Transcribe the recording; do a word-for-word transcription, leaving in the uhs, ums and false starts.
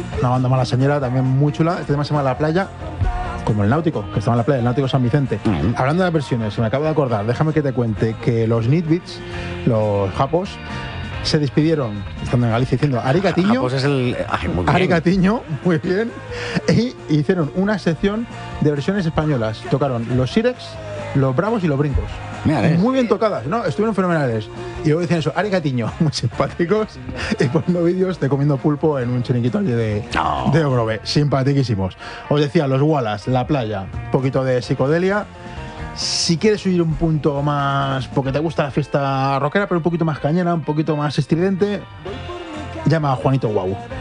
una banda malasañera también muy chula. Este tema se llama La Playa, como el Náutico, que estaba en la playa, el Náutico San Vicente. Uh-huh. Hablando de las versiones, me acabo de acordar, déjame que te cuente que los Nitbits, los japos, se despidieron, estando en Galicia, diciendo Arigatiño. Japos es el... Ay, muy bien. Arigatiño, muy bien. Y hicieron una sección de versiones españolas. Tocaron los Sirex, los Bravos y los Brincos. Mira, muy bien tocadas, ¿no? Estuvieron fenomenales. Y luego decían eso, Arigatiño, muy simpáticos. Y poniendo vídeos de comiendo pulpo en un chiringuito allí de, no. de Ogrove. Simpaticísimos. Os decía, los Wallace, La Playa, un poquito de psicodelia. Si quieres subir un punto más, porque te gusta la fiesta rockera, pero un poquito más cañera, un poquito más estridente, llama a Juanito Guau.